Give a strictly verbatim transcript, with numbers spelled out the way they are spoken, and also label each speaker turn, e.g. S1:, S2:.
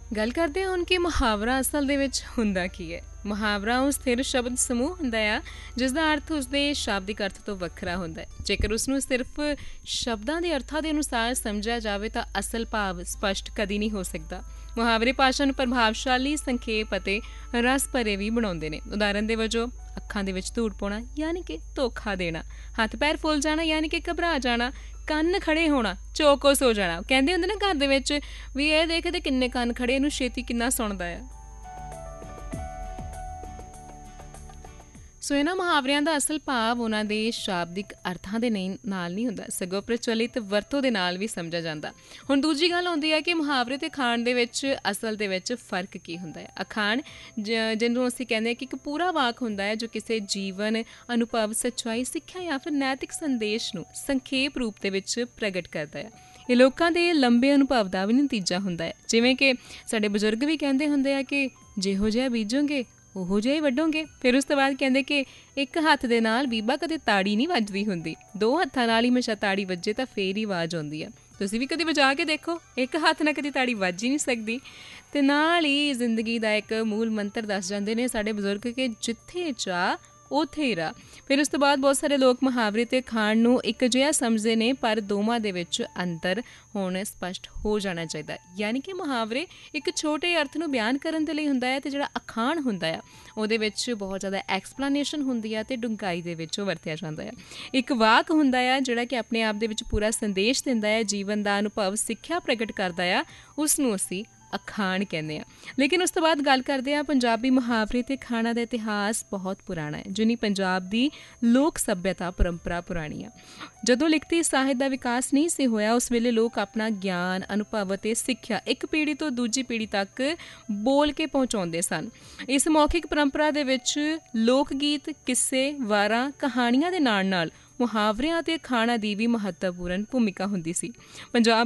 S1: ਗੱਲ ਕਰਦੇ ਹਾਂ ਹੁਣ ਕਿ ਮੁਹਾਵਰਾ ਅਸਲ ਦੇ ਵਿੱਚ ਹੁੰਦਾ ਕੀ ਹੈ। ਮੁਹਾਵਰਾ ਉਹ ਸਥਿਰ ਸ਼ਬਦ ਸਮੂਹ ਹੁੰਦਾ ਆ ਜਿਸ ਦਾ ਅਰਥ ਉਸਦੇ ਸ਼ਾਬਦਿਕ ਅਰਥ ਤੋਂ ਵੱਖਰਾ ਹੁੰਦਾ ਹੈ। ਜੇਕਰ ਉਸਨੂੰ ਸਿਰਫ ਸ਼ਬਦਾਂ ਦੇ ਅਰਥਾਂ ਦੇ ਅਨੁਸਾਰ ਸਮਝਿਆ ਜਾਵੇ ਤਾਂ ਅਸਲ ਭਾਵ ਸਪਸ਼ਟ ਕਦੀ ਨਹੀਂ ਹੋ ਸਕਦਾ। ਮੁਹਾਵਰੇ ਭਾਸ਼ਾ ਨੂੰ ਪ੍ਰਭਾਵਸ਼ਾਲੀ, ਸੰਖੇਪ ਅਤੇ ਰਸ ਭਰੇ ਵੀ ਬਣਾਉਂਦੇ ਨੇ। ਉਦਾਹਰਨ ਦੇ ਵਜੋਂ ਅੱਖਾਂ ਦੇ ਵਿੱਚ ਧੂੜ ਪਾਉਣਾ ਯਾਨੀ ਕਿ ਧੋਖਾ ਦੇਣਾ, ਹੱਥ ਪੈਰ ਫੁੱਲ ਜਾਣਾ ਯਾਨੀ ਕਿ ਘਬਰਾ ਜਾਣਾ, ਕੰਨ ਖੜੇ ਹੋਣਾ ਚੌਕਸ ਹੋ ਜਾਣਾ। ਕਹਿੰਦੇ ਹੁੰਦੇ ਨਾ ਘਰ ਦੇ ਵਿੱਚ ਵੀ ਇਹ ਦੇਖਦੇ ਕਿੰਨੇ ਕੰਨ ਖੜੇ, ਇਹਨੂੰ ਛੇਤੀ ਕਿੰਨਾ ਸੁਣਦਾ ਆ। ਸੋ ਇਹਨਾਂ ਮੁਹਾਵਰਿਆਂ ਦਾ ਅਸਲ ਭਾਵ ਉਹਨਾਂ ਦੇ ਸ਼ਾਬਦਿਕ ਅਰਥਾਂ ਦੇ ਨਹੀਂ ਨਾਲ ਨਹੀਂ ਹੁੰਦਾ, ਸਗੋਂ ਪ੍ਰਚਲਿਤ ਵਰਤੋਂ ਦੇ ਨਾਲ ਵੀ ਸਮਝਿਆ ਜਾਂਦਾ। ਹੁਣ ਦੂਜੀ ਗੱਲ ਆਉਂਦੀ ਹੈ ਕਿ ਮੁਹਾਵਰੇ ਅਤੇ ਅਖਾਣ ਦੇ ਵਿੱਚ ਅਸਲ ਦੇ ਵਿੱਚ ਫਰਕ ਕੀ ਹੁੰਦਾ ਹੈ। ਅਖਾਣ ਜ ਜਿਹਨੂੰ ਅਸੀਂ ਕਹਿੰਦੇ ਹਾਂ ਕਿ ਇੱਕ ਪੂਰਾ ਵਾਕ ਹੁੰਦਾ ਹੈ ਜੋ ਕਿਸੇ ਜੀਵਨ, ਅਨੁਭਵ, ਸੱਚਾਈ, ਸਿੱਖਿਆ ਜਾਂ ਫਿਰ ਨੈਤਿਕ ਸੰਦੇਸ਼ ਨੂੰ ਸੰਖੇਪ ਰੂਪ ਦੇ ਵਿੱਚ ਪ੍ਰਗਟ ਕਰਦਾ ਹੈ। ਇਹ ਲੋਕਾਂ ਦੇ ਲੰਬੇ ਅਨੁਭਵ ਦਾ ਵੀ ਨਤੀਜਾ ਹੁੰਦਾ ਹੈ। ਜਿਵੇਂ ਕਿ ਸਾਡੇ ਬਜ਼ੁਰਗ ਵੀ ਕਹਿੰਦੇ ਹੁੰਦੇ ਆ ਕਿ ਜਿਹੋ ਜਿਹਾ ਬੀਜੋਗੇ ਉਹੋ ਜਿਹਾ ਹੀ ਵੱਢੋਗੇ। ਫਿਰ ਉਸ ਤੋਂ ਬਾਅਦ ਕਹਿੰਦੇ ਕਿ ਇੱਕ ਹੱਥ ਦੇ ਨਾਲ ਬੀਬਾ ਕਦੇ ਤਾੜੀ ਨਹੀਂ ਵੱਜਦੀ ਹੁੰਦੀ, ਦੋ ਹੱਥਾਂ ਨਾਲ ਹੀ ਹਮੇਸ਼ਾ ਤਾੜੀ ਵੱਜੇ ਤਾਂ ਫੇਰ ਹੀ ਆਵਾਜ਼ ਆਉਂਦੀ ਆ। ਤੁਸੀਂ ਵੀ ਕਦੇ ਵਜਾ ਕੇ ਦੇਖੋ, ਇੱਕ ਹੱਥ ਨਾਲ ਕਦੀ ਤਾੜੀ ਵੱਜ ਹੀ ਨਹੀਂ ਸਕਦੀ। ਅਤੇ ਨਾਲ ਹੀ ਜ਼ਿੰਦਗੀ ਦਾ ਇੱਕ ਮੂਲ ਮੰਤਰ ਦੱਸ ਜਾਂਦੇ ਨੇ ਸਾਡੇ ਬਜ਼ੁਰਗ ਕਿ ਜਿੱਥੇ ਚਾਹ ਉੱਥੇ ਹੀ ਰਾਹ। ਫਿਰ ਉਸ ਤੋਂ ਬਾਅਦ ਬਹੁਤ ਸਾਰੇ ਲੋਕ ਮੁਹਾਵਰੇ ਅਤੇ ਅਖਾਣ ਨੂੰ ਇੱਕ ਜਿਹਾ ਸਮਝਦੇ ਨੇ, ਪਰ ਦੋਵਾਂ ਦੇ ਵਿੱਚ ਅੰਤਰ ਹੁਣ ਸਪਸ਼ਟ ਹੋ ਜਾਣਾ ਚਾਹੀਦਾ। ਯਾਨੀ ਕਿ ਮੁਹਾਵਰੇ ਇੱਕ ਛੋਟੇ ਅਰਥ ਨੂੰ ਬਿਆਨ ਕਰਨ ਦੇ ਲਈ ਹੁੰਦਾ ਹੈ ਅਤੇ ਜਿਹੜਾ ਅਖਾਣ ਹੁੰਦਾ ਆ ਉਹਦੇ ਵਿੱਚ ਬਹੁਤ ਜ਼ਿਆਦਾ ਐਕਸਪਲੇਨੇਸ਼ਨ ਹੁੰਦੀ ਆ ਅਤੇ ਡੂੰਘਾਈ ਦੇ ਵਿੱਚ ਉਹ ਵਰਤਿਆ ਜਾਂਦਾ ਆ। ਇੱਕ ਵਾਕ ਹੁੰਦਾ ਆ ਜਿਹੜਾ ਕਿ ਆਪਣੇ ਆਪ ਦੇ ਵਿੱਚ ਪੂਰਾ ਸੰਦੇਸ਼ ਦਿੰਦਾ ਹੈ, ਜੀਵਨ ਦਾ ਅਨੁਭਵ, ਸਿੱਖਿਆ ਪ੍ਰਗਟ ਕਰਦਾ ਆ, ਉਸ ਨੂੰ ਅਸੀਂ ਅਖਾਣ ਕਹਿੰਦੇ ਹਾਂ। ਲੇਕਿਨ ਉਸ ਤੋਂ ਬਾਅਦ ਗੱਲ ਕਰਦੇ ਹਾਂ ਪੰਜਾਬੀ ਮੁਹਾਵਰੇ ਅਤੇ ਅਖਾਣਾਂ ਦਾ ਇਤਿਹਾਸ ਬਹੁਤ ਪੁਰਾਣਾ ਹੈ। ਜਿਨੀ ਪੰਜਾਬ ਦੀ ਲੋਕ ਸੱਭਿਅਤਾ ਪਰੰਪਰਾ ਪੁਰਾਣੀ ਆ। ਜਦੋਂ ਲਿਖਤੀ ਸਾਹਿਤ ਦਾ ਵਿਕਾਸ ਨਹੀਂ ਸੀ ਹੋਇਆ ਉਸ ਵੇਲੇ ਲੋਕ ਆਪਣਾ ਗਿਆਨ, ਅਨੁਭਵ ਅਤੇ ਸਿੱਖਿਆ ਇੱਕ ਪੀੜ੍ਹੀ ਤੋਂ ਦੂਜੀ ਪੀੜ੍ਹੀ ਤੱਕ ਬੋਲ ਕੇ ਪਹੁੰਚਾਉਂਦੇ ਸਨ। ਇਸ ਮੌਖਿਕ ਪਰੰਪਰਾ ਦੇ ਵਿੱਚ ਲੋਕ ਗੀਤ, ਕਿੱਸੇ, ਵਾਰਾਂ, ਕਹਾਣੀਆਂ ਦੇ ਨਾਲ ਨਾਲ ਮੁਹਾਵਰਿਆਂ ਅਤੇ ਅਖਾਣਾਂ ਦੀ ਵੀ ਮਹੱਤਵਪੂਰਨ ਭੂਮਿਕਾ ਹੁੰਦੀ ਸੀ। ਪੰਜਾਬ